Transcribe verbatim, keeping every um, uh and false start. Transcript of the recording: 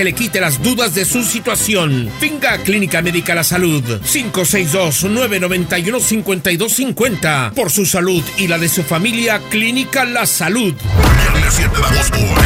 que le quite las dudas de su situación. Venga a Clínica Médica La Salud, cinco seis dos, nueve nueve uno, cinco dos cinco cero. Por su salud y la de su familia, Clínica La Salud. El siete de agosto.